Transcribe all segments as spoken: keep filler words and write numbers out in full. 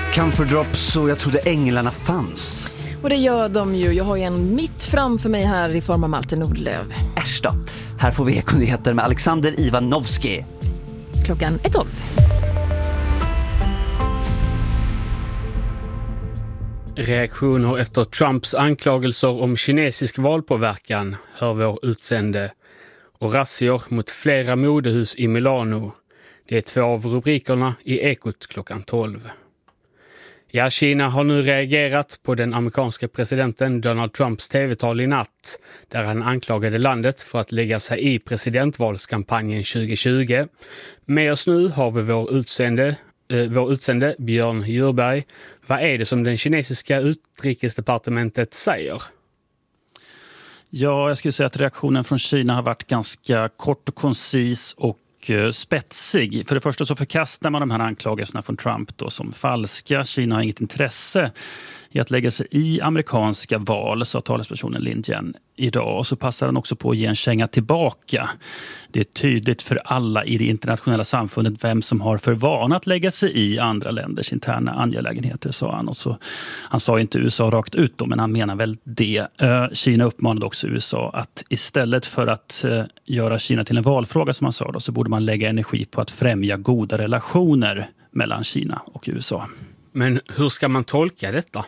Camphor Drops och jag trodde änglarna fanns. Och det gör de ju. Jag har ju en mitt framför mig här i form av Malte Nordlöv. Äsch då. Här får vi ekonyheter med Alexander Ivanovski. Klockan är tolv. Reaktioner efter Trumps anklagelser om kinesisk valpåverkan, hör vår utsände. Och razzior mot flera modehus i Milano. Det är två av rubrikerna i Ekot klockan tolv. Ja, Kina har nu reagerat på den amerikanska presidenten Donald Trumps tv-tal i natt, där han anklagade landet för att lägga sig i presidentvalskampanjen tjugo tjugo. Med oss nu har vi vår utsände, eh, vår utsände Björn Djurberg. Vad är det som den kinesiska utrikesdepartementet säger? Ja, jag skulle säga att reaktionen från Kina har varit ganska kort och koncis och spetsig. För det första så förkastar man de här anklagelserna från Trump då som falska. Kina har inget intresse i att lägga sig i amerikanska val, sa talespersonen Lin Jian idag. Och så passar han också på att ge en känga tillbaka. Det är tydligt för alla i det internationella samfundet vem som har för vana att lägga sig i andra länders interna angelägenheter, sa han. Och så, han sa inte U S A rakt ut då, men han menar väl det. Kina uppmanade också U S A att istället för att göra Kina till en valfråga, som han sa då, så borde man lägga energi på att främja goda relationer mellan Kina och U S A. Men hur ska man tolka detta?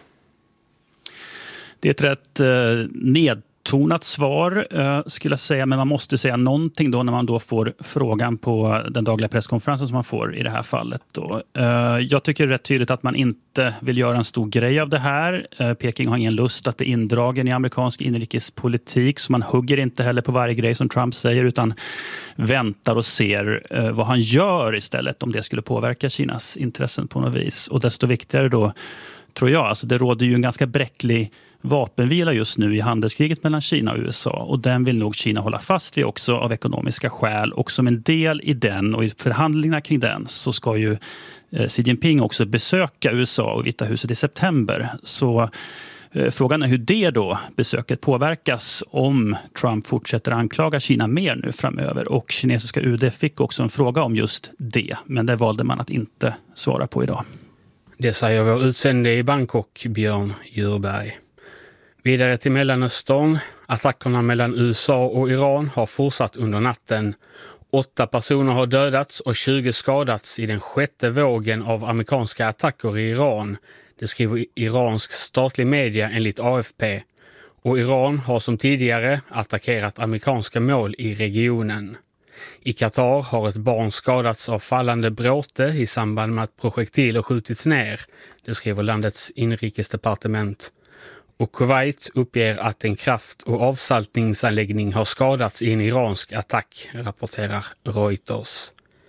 Det är ett rätt eh, nedtonat svar eh, skulle jag säga, men man måste säga någonting då när man då får frågan på den dagliga presskonferensen som man får i det här fallet. Då. Eh, jag tycker det är rätt tydligt att man inte vill göra en stor grej av det här. Eh, Peking har ingen lust att bli indragen i amerikansk inrikespolitik, så man hugger inte heller på varje grej som Trump säger, utan väntar och ser eh, vad han gör istället om det skulle påverka Kinas intressen på något vis. Och desto viktigare då, tror jag, alltså det råder ju en ganska bräcklig vapenvila just nu i handelskriget mellan Kina och U S A, och den vill nog Kina hålla fast vid också av ekonomiska skäl, och som en del i den och i förhandlingarna kring den så ska ju eh, Xi Jinping också besöka U S A och Vita huset i september. Så eh, frågan är hur det då besöket påverkas om Trump fortsätter anklaga Kina mer nu framöver, och kinesiska U D fick också en fråga om just det, men det valde man att inte svara på idag. Det säger vår utsände i Bangkok, Björn Djurberg. Vidare till Mellanöstern. Attackerna mellan U S A och Iran har fortsatt under natten. Åtta personer har dödats och tjugo skadats i den sjätte vågen av amerikanska attacker i Iran. Det skriver iransk statlig media enligt A F P. Och Iran har som tidigare attackerat amerikanska mål i regionen. I Qatar har ett barn skadats av fallande bråte i samband med att projektiler skjutits ner. Det skriver landets inrikesdepartement. Och Kuwait uppger att en kraft- och avsaltningsanläggning har skadats i en iransk attack, rapporterar Reuters.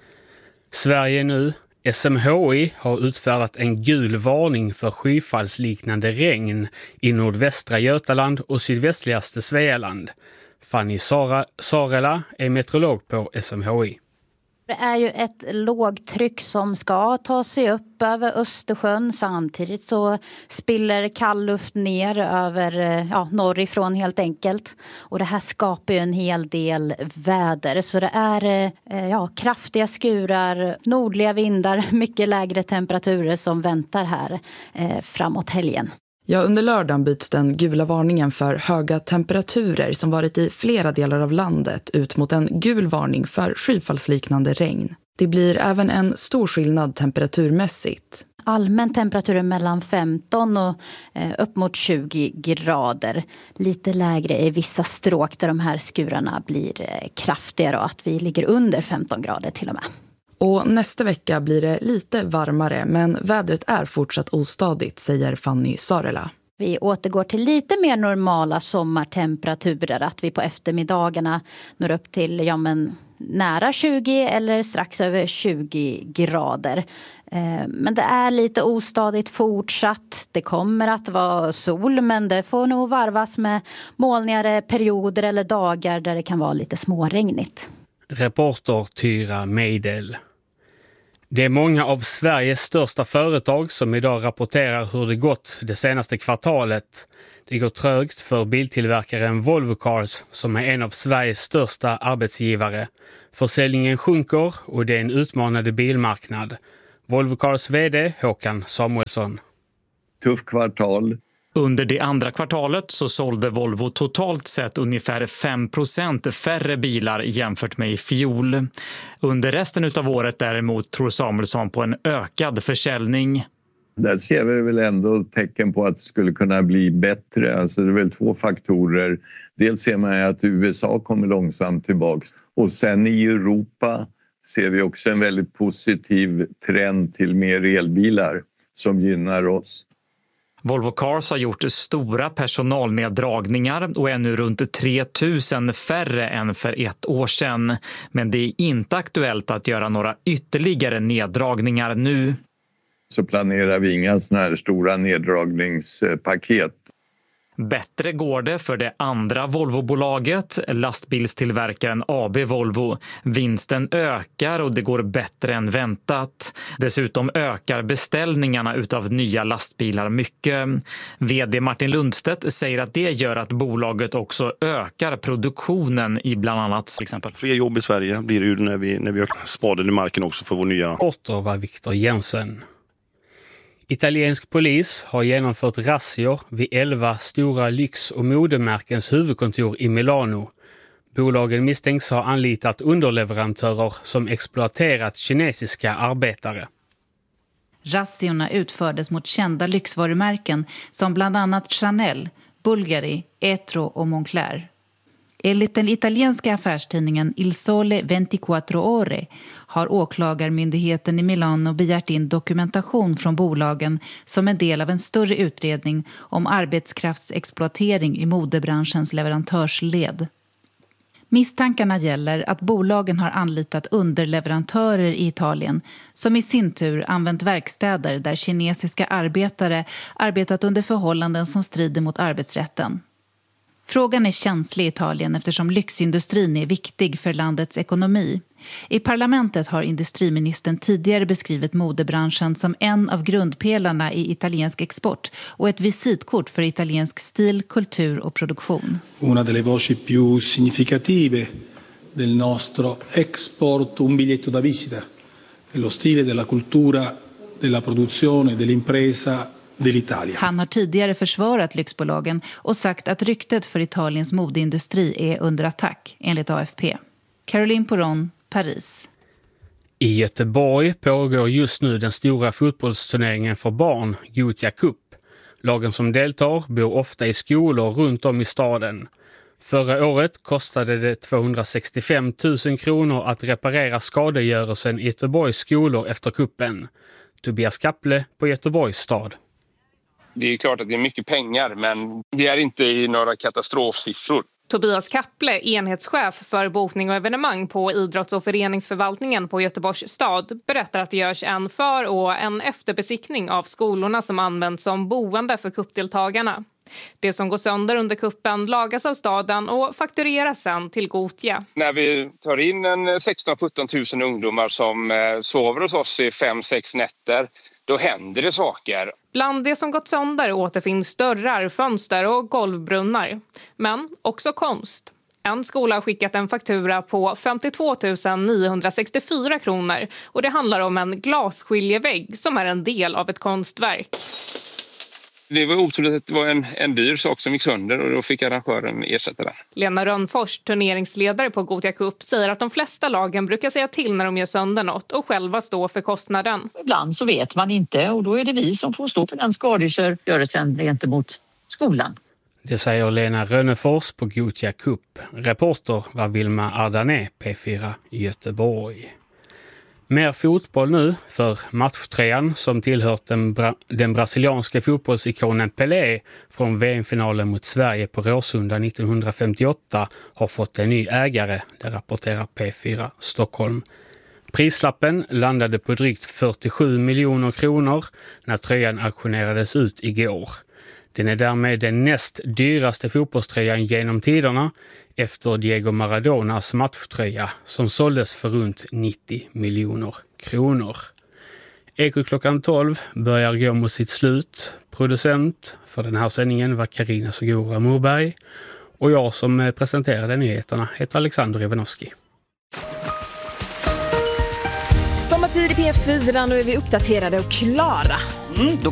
Sverige nu. S M H I har utfärdat en gul varning för skyfallsliknande regn i nordvästra Götaland och sydvästligaste Svealand. Fanny Sara, Sarela är meteorolog på S M H I. Det är ju ett lågtryck som ska ta sig upp över Östersjön. Samtidigt så spiller kall luft ner över ja, norrifrån helt enkelt. Och det här skapar ju en hel del väder. Så det är ja, kraftiga skurar, nordliga vindar, mycket lägre temperaturer som väntar här eh, framåt helgen. Ja, under lördagen byts den gula varningen för höga temperaturer som varit i flera delar av landet ut mot en gul varning för skyfallsliknande regn. Det blir även en stor skillnad temperaturmässigt. Allmän temperatur mellan femton och eh, upp mot tjugo grader. Lite lägre i vissa stråk där de här skurarna blir eh, kraftigare, och att vi ligger under femton grader till och med. Och nästa vecka blir det lite varmare, men vädret är fortsatt ostadigt, säger Fanny Sarela. Vi återgår till lite mer normala sommartemperaturer, att vi på eftermiddagarna når upp till ja, men, nära tjugo eller strax över tjugo grader. Men det är lite ostadigt fortsatt. Det kommer att vara sol, men det får nog varvas med molnigare perioder eller dagar där det kan vara lite småregnigt. Reporter Tyra Meidel. Det är många av Sveriges största företag som idag rapporterar hur det gått det senaste kvartalet. Det går trögt för biltillverkaren Volvo Cars, som är en av Sveriges största arbetsgivare. Försäljningen sjunker och det är en utmanande bilmarknad. Volvo Cars vd Håkan Samuelsson. Tuff kvartal. Under det andra kvartalet så sålde Volvo totalt sett ungefär fem procent färre bilar jämfört med i fjol. Under resten av året däremot tror Samuelsson på en ökad försäljning. Där ser vi väl ändå tecken på att det skulle kunna bli bättre. Alltså det är väl två faktorer. Dels ser man att U S A kommer långsamt tillbaka. Och sen i Europa ser vi också en väldigt positiv trend till mer elbilar som gynnar oss. Volvo Cars har gjort stora personalneddragningar och är nu runt tre tusen färre än för ett år sedan. Men det är inte aktuellt att göra några ytterligare neddragningar nu. Så planerar vi inga såna här stora neddragningspaket. Bättre går det för det andra Volvo-bolaget, lastbilstillverkaren A B Volvo. Vinsten ökar och det går bättre än väntat. Dessutom ökar beställningarna utav nya lastbilar mycket. Vd Martin Lundstedt säger att det gör att bolaget också ökar produktionen i bland annat till exempel. Fler jobb i Sverige blir det ju när vi, när vi har spaden i marken också för vår nya. Åter var Viktor Jensen. Italiensk polis har genomfört razzior vid elva stora lyx- och modemärkens huvudkontor i Milano. Bolagen misstänks ha anlitat underleverantörer som exploaterat kinesiska arbetare. Razziorna utfördes mot kända lyxvarumärken som bland annat Chanel, Bulgari, Etro och Moncler. Enligt den italienska affärstidningen Il Sole tjugofyra Ore har åklagarmyndigheten i Milano begärt in dokumentation från bolagen som en del av en större utredning om arbetskraftsexploatering i modebranschens leverantörsled. Misstankarna gäller att bolagen har anlitat underleverantörer i Italien som i sin tur använt verkstäder där kinesiska arbetare arbetat under förhållanden som strider mot arbetsrätten. Frågan är känslig i Italien eftersom lyxindustrin är viktig för landets ekonomi. I parlamentet har industriministern tidigare beskrivit modebranschen som en av grundpelarna i italiensk export och ett visitkort för italiensk stil, kultur och produktion. Una delle voci più significative del nostro export, un biglietto da visita, dello stile, della cultura, della produzione, dell'impresa. Han har tidigare försvarat lyxbolagen och sagt att ryktet för Italiens modeindustri är under attack, enligt A F P. Caroline Poron, Paris. I Göteborg pågår just nu den stora fotbollsturneringen för barn, Gothia Cup. Lagen som deltar bor ofta i skolor runt om i staden. Förra året kostade det tvåhundrasextiofem tusen kronor att reparera skadegörelsen i Göteborgs skolor efter kuppen. Tobias Kapple på Göteborgs stad. Det är klart att det är mycket pengar, men vi är inte i några katastrofsiffror. Tobias Kapple, enhetschef för bokning och evenemang på idrotts- och föreningsförvaltningen på Göteborgs stad, berättar att det görs en för- och en efterbesiktning av skolorna som används som boende för kuppdeltagarna. Det som går sönder under kuppen lagas av staden och faktureras sen till Gothia. När vi tar in en sexton till sjutton tusen ungdomar som sover hos oss i fem sex nätter, då händer det saker. Bland det som gått sönder återfinns dörrar, fönster och golvbrunnar. Men också konst. En skola har skickat en faktura på femtiotvå tusen niohundrasextiofyra kronor och det handlar om en glasskiljevägg som är en del av ett konstverk. Det var otroligt att det var en, en dyr sak som gick sönder och då fick arrangören ersätta den. Lena Rönnfors, turneringsledare på Gothia Cup, säger att de flesta lagen brukar säga till när de gör sönder något och själva stå för kostnaden. Ibland så vet man inte och då är det vi som får stå för den skadegörelsen gentemot skolan. Det säger Lena Rönnefors på Gothia Cup. Reporter var Vilma Ardané, P fyra Göteborg. Mer fotboll nu för matchtrean som tillhört den, bra- den brasilianska fotbollsikonen Pelé från V M-finalen mot Sverige på Råsunda nittonhundrafemtioåtta har fått en ny ägare, det rapporterar P fyra Stockholm. Prislappen landade på drygt fyrtiosju miljoner kronor när tröjan auktionerades ut igår. Den är därmed den näst dyraste fotbollströjan genom tiderna efter Diego Maradonas matchtröja som såldes för runt nittio miljoner kronor. Eko klockan tolv börjar gå mot sitt slut. Producent för den här sändningen var Karina Segura Morberg och jag som presenterade nyheterna heter Alexander Ivanovski. Sommartid i P fyra, nu är vi uppdaterade och klara. Mm, då